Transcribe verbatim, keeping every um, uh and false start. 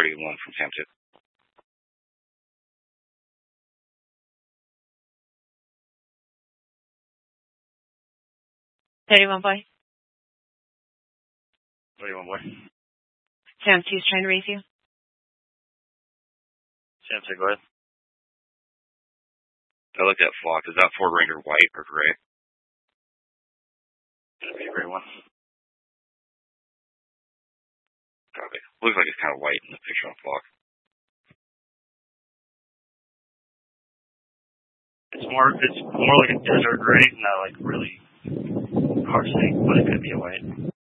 thirty-one from Sam two. thirty-one boy. thirty-one boy. Sam two's trying to raise you. Sam two, go ahead. I like that flock. Is that Ford Ranger white or gray? That'd be a gray one. Copy. Looks like it's kind of white in the picture on flock. It's more, it's more like a desert gray, not like really hard to see, but it could be a white.